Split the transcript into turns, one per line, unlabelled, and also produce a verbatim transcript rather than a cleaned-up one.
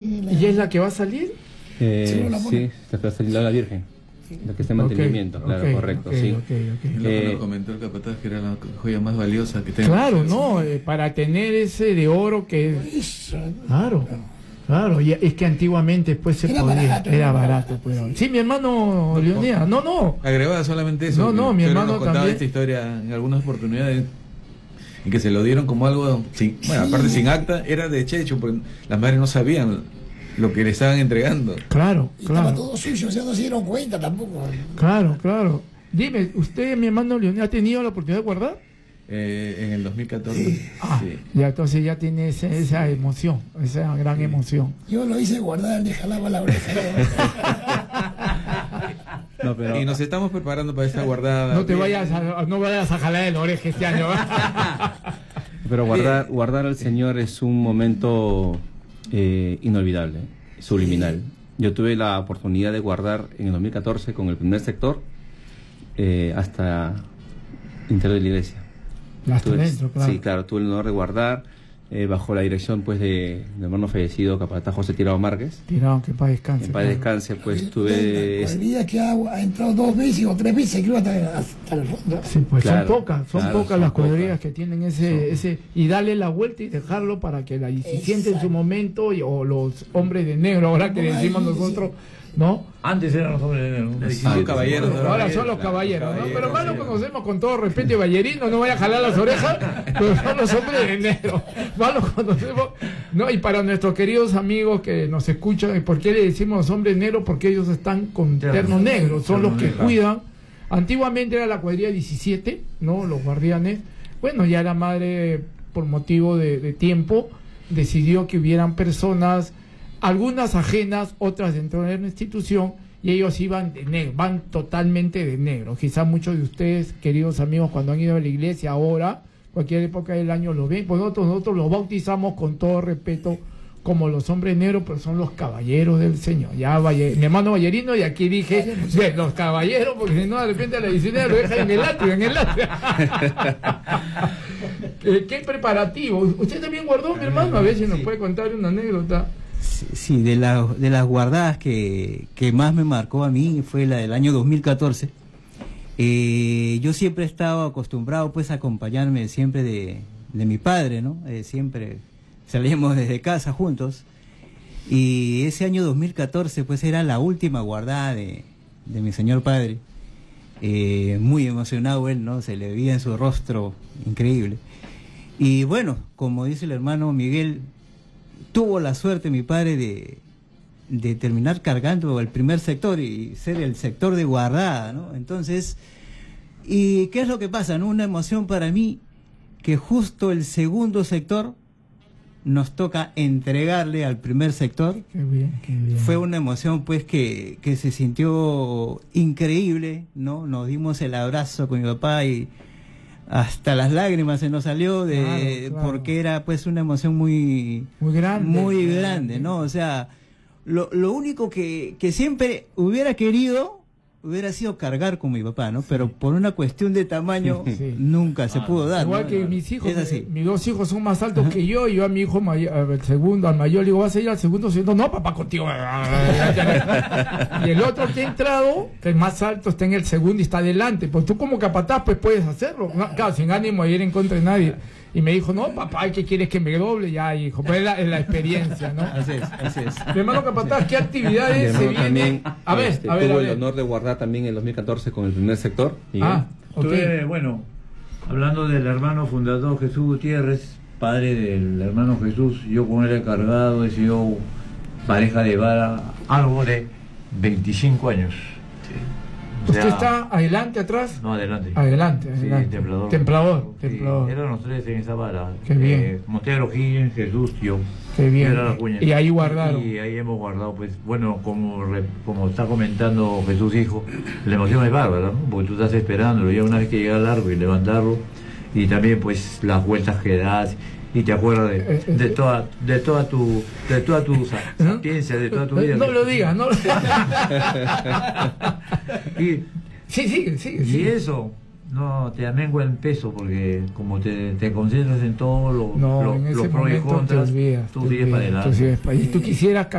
Sí, la...
¿Y es la que va a salir?
Eh,
Sí, la
sí, la que va a salir la Virgen. La que está en
Ok,
mantenimiento, claro,
ok,
correcto,
ok,
sí.
ok, ok.
Es lo que
Eh,
nos comentó el capataz, que era la joya más valiosa que tenía.
Claro, no, eh, para tener ese de oro que...
Eso,
Claro, claro, y es que antiguamente pues se
Era
podía,
barato,
era
era
barato. Pues. Sí, mi hermano Leonida, no, no.
Agregaba solamente eso.
No, no,
que
mi
Choro
hermano
nos contaba
también.
esta historia en algunas oportunidades y que se lo dieron como algo, sin, bueno, aparte sin acta, era de Checho, porque las madres no sabían lo que le estaban entregando.
Claro,
y estaba
claro,
todo suyo, o sea, no se dieron cuenta tampoco.
claro, claro. Dime, ¿usted, mi hermano Leonida, ha tenido la oportunidad de guardar?
Eh, en el dos mil catorce.
Sí.
Ah,
Sí.
ya entonces ya tiene ese- esa emoción, esa gran emoción.
Yo lo hice guardar, le jalaba la oreja.
no, pero,
Y nos estamos preparando para esta guardada.
No te
Bien.
vayas a, no vayas a jalar el oreja este año.
pero guardar, guardar al Señor es un momento eh, inolvidable, subliminal. Yo tuve la oportunidad de guardar en el dos mil catorce con el primer sector eh, hasta interior de la iglesia.
Hasta
Tuve-
dentro, claro.
Sí, claro, tuve el honor de guardar eh, bajo la dirección pues de mi hermano fallecido, capataz José Tirado Márquez.
Tirado, que paz descanse.
En paz
claro.
descanse, pues tuve...
El día que ha, ha entrado dos veces o tres veces, creo, hasta, hasta el fondo.
Sí, pues
Claro,
son pocas, son
claro,
pocas
son
las cuadrillas
pocas.
que tienen ese, ese, y darle la vuelta y dejarlo para que la se siente en su momento, y, o los hombres de negro, ahora que
Ay,
decimos
sí.
nosotros, ¿no?
Antes eran los hombres de negro.
Ah, los caballeros.
Ahora son los caballeros, ¿no? Pero más lo conocemos con todo respeto y ballerino, no vaya a jalar las orejas, pero son los hombres de negro, más lo conocemos, ¿no? Y para nuestros queridos amigos que nos escuchan, ¿por qué le decimos hombres negros? Porque ellos están con terno negro, son los que cuidan. Antiguamente era la cuadrilla diecisiete, ¿no? Los guardianes. Bueno, ya la madre, por motivo de, de tiempo, decidió que hubieran personas, algunas ajenas, otras dentro de la institución, y ellos iban de negro, van totalmente de negro. Quizás muchos de ustedes, queridos amigos, cuando han ido a la iglesia ahora, cualquier época del año lo ven, pues nosotros, nosotros los bautizamos con todo respeto como los hombres negros, pero son los caballeros del Señor. Ya valle, mi hermano ballerino, y aquí dije de los caballeros, porque si no de repente a la diecinueve lo deja en el atrio, en el atrio. ¿Qué, qué preparativo? ¿Usted también guardó, mi hermano? A ver si nos
Sí.
puede contar una anécdota.
Sí, sí, de, la, de las guardadas que, que más me marcó a mí fue la del año dos mil catorce. Eh, yo siempre he estado acostumbrado pues a acompañarme siempre de, de mi padre, ¿no? Eh, siempre salíamos desde casa juntos. Y ese año dos mil catorce pues era la última guardada de, de mi señor padre. Eh, muy emocionado él, ¿no? Se le veía en su rostro increíble. Y bueno, como dice el hermano Miguel, tuvo la suerte mi padre de, de terminar cargando el primer sector y ser el sector de guardada, ¿no? Entonces, ¿y qué es lo que pasa, no? Una emoción para mí que justo el segundo sector nos toca entregarle al primer sector.
Qué bien, qué bien.
Fue una emoción pues que, que se sintió increíble, ¿no? Nos dimos el abrazo con mi papá y hasta las lágrimas se nos salió de
Claro, claro.
porque era pues una emoción muy
Muy grande.
muy grande, ¿no? O sea, lo, lo único que, que siempre hubiera querido hubiera sido cargar con mi papá, ¿no? Pero por una cuestión de tamaño
Sí.
nunca se
Ah,
pudo dar.
Igual
¿no?
que mis hijos,
Es así.
mis dos hijos son más altos que yo, y yo a mi hijo mayor, al segundo, al mayor, le digo, ¿vas a ir al segundo? segundo? No, papá, contigo. Y el otro que ha entrado, que es más alto, está en el segundo y está adelante. Pues tú como capataz, pues puedes hacerlo. No, claro, sin ánimo de ir en contra de nadie. Y me dijo, no, papá, ¿qué quieres que me doble? Ya, hijo, pues es la, es la experiencia, ¿no?
Así es, así es.
Mi hermano capataz, ¿qué
Mi
actividades se
hermano
vienen?
también
A ver,
este,
a ver, a
tuvo el
ver.
honor de guardar también en el dos mil catorce con el primer sector. Miguel.
Ah, ok.
Tuve, bueno, hablando del hermano fundador Jesús Gutiérrez, padre del hermano Jesús, yo con él he cargado, he sido pareja de vara, algo de veinticinco años. O
¿Usted
sea,
está adelante, atrás?
No, adelante.
Adelante,
Sí,
adelante.
templador.
Templador,
Sí,
templador.
eran los tres en esa vara.
Qué bien.
Eh, Montero, Higgins, Jesús, yo.
Qué bien.
Era la cuña.
Y ahí guardaron.
Y ahí hemos guardado, pues, bueno, como, re- como está comentando Jesús hijo, la emoción es bárbara, ¿no? Porque tú estás esperándolo, ya una vez que llega al largo y levantarlo, y también pues las vueltas que das, y te acuerdas de, de toda, de toda tu, de toda tu sa- sapiencia, de toda tu vida.
No lo digas, no lo
Y,
Sí, sigue, sigue,
y
sigue.
eso no te amengua en peso, porque como te, te concentras en todo lo,
No,
lo,
en ese
los pros y
momento te
contras,
olvidas.
tú
te
sigues para
olvidas,
adelante.
tú sigues para- Y tú quisieras